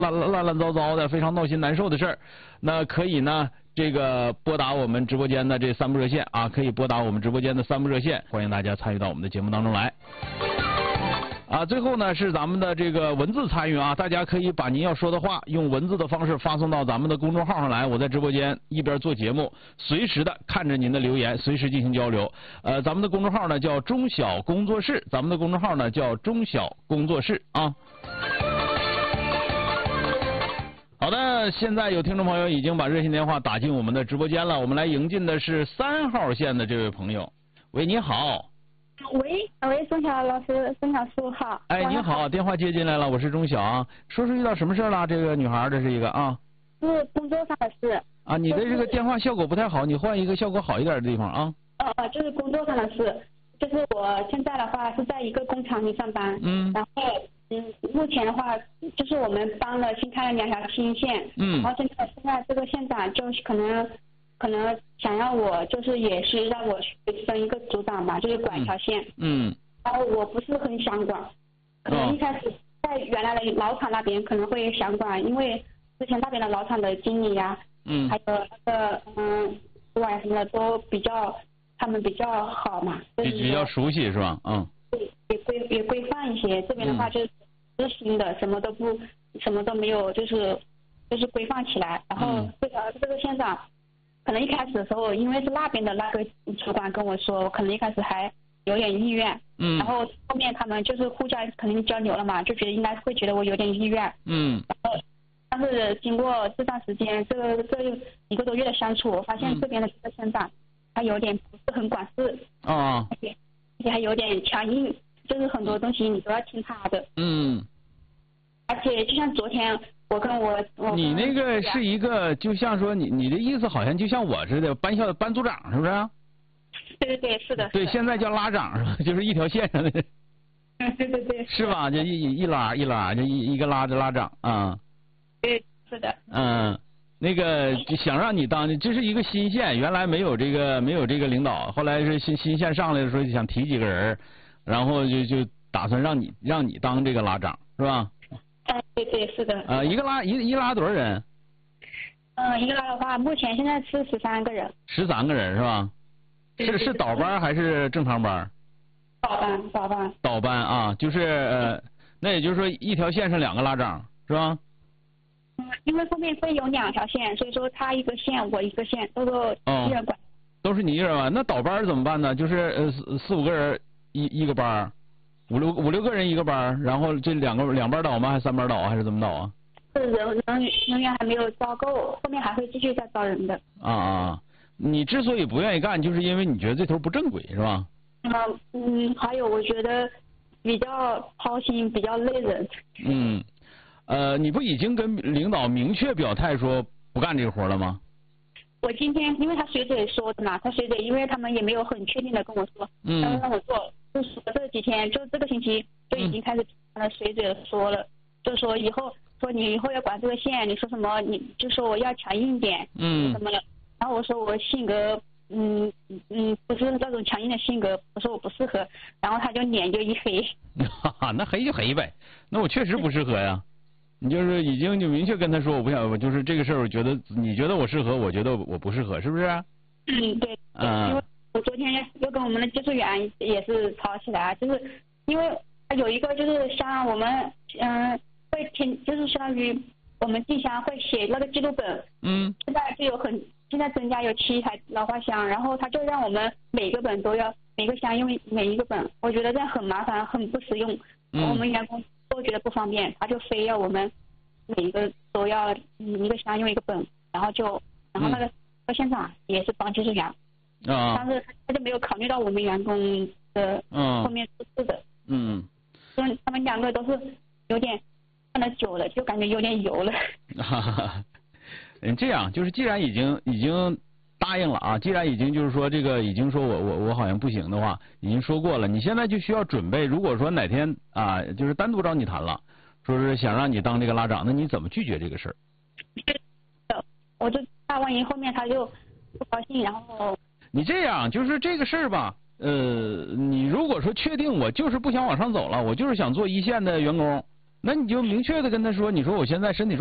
乱糟糟的，非常闹心难受的事儿，那可以呢这个拨打我们直播间的这3部热线啊，可以拨打我们直播间的3部热线，欢迎大家参与到我们的节目当中来。最后呢是咱们的这个文字参与啊，大家可以把您要说的话用文字的方式发送到咱们的公众号上来，我在直播间一边做节目，随时的看着您的留言，随时进行交流。咱们的公众号呢叫中小工作室，咱们的公众号呢叫中小工作室啊。好的，现在有听众朋友已经把热线电话打进我们的直播间了，我们来迎进的是3号线的这位朋友。喂，你好。 喂，钟晓老师，钟晓叔好。 哎，你好，电话接进来了，我是钟晓啊。说遇到什么事了？这个女孩，这是一个啊。 是工作上的事。 啊，你的这个电话效果不太好，你换一个效果好一点的地方啊。 就是工作上的事，就是我现在的话是在一个工厂里上班。然后目前的话就是我们帮了新开了2条新线。然后现在这个县长就可能想要我就是也是让我去升一个组长吧，就是管一条线。然后我不是很想管，可能一开始在原来的老厂那边可能会想管，因为之前那边的老厂的经理呀，还有那个主管什么的都他们比较好嘛， 比较熟悉是吧？ 也规范一些。这边的话就是执行的什么都没有，就是规范起来。然后这个县长可能一开始的时候，因为是那边的那个主管跟我说，我可能一开始还有点意愿。然后后面他们就是互相可能交流了嘛，就觉得应该会觉得我有点意愿。然后但是经过这段时间这1个多月的相处，我发现这边的这个县长他有点不是很管事。而且还有点强硬，就是很多东西你都要听他的。而且就像昨天我你那个是一个，就像说你的意思好像就像我似的，班组长是不是？ 对，是的。 对，现在叫拉长是吧？就是一条线上的。 对。 是吧？就一拉，就一个拉着拉长啊。 对，是的。 那个就想让你当，这是一个新线，原来没有这个领导，后来是新线上来的时候就想提几个人，然后就打算让你当这个拉长是吧？ 对，是的。 一拉多少人？ 一个拉的话，目前现在是13个人。 13个人是吧？是倒班还是正常班？倒班啊，就是那也就是说一条线上2个拉长是吧？ 因为后面会有2条线，所以说他一个线我一个线，都是一人管。 都是你一人管？那倒班怎么办呢？就是4、5个人一个班，5、6个人一个班，然后这2班倒吗？还是3班倒还是怎么倒啊？ 人员还没有招够，后面还会继续再招人的。 你之所以不愿意干，就是因为你觉得这头不正轨是吧？ 还有我觉得比较操心，比较累人。 你不已经跟领导明确表态说不干这个活了吗？ 我今天因为他随嘴说的嘛，因为他们也没有很确定的跟我说，让我做，就是这几天就这个星期就已经开始随嘴说了，就说你以后要管这个线，你说什么你就说我要强硬点，什么的。然后我说我性格不是那种强硬的性格，我说我不适合，然后他就脸就一黑。 那黑就黑呗，那我确实不适合呀。你就是已经就明确跟他说我不想，我就是这个事儿，我觉得你觉得我适合，我觉得我不适合，是不是？ 对。因为我昨天又跟我们的技术员也是吵起来，就是因为有一个就是像我们会听，就是相当于我们进箱会写那个记录本。现在增加有7台老花箱，然后他就让我们每个本都要每个箱用每一个本，我觉得这样很麻烦，很不实用。我们员工都觉得不方便，他就非要我们每一个都要一个箱用一个本，然后那个县长也是帮技术员，但是他就没有考虑到我们员工的后面出事的。所以他们2个都是有点干得久了，就感觉有点油了。 这样就是既然已经答应了啊，既然已经就是说这个已经说我好像不行的话，已经说过了，你现在就需要准备，如果说哪天就是单独找你谈了，说是想让你当这个拉长，那你怎么拒绝这个事儿？ 我就怕万一后面他就不高兴，然后你这样就是这个事儿吧，你如果说确定我就是不想往上走了，我就是想做一线的员工， 那你就明确的跟他说，你说我现在身体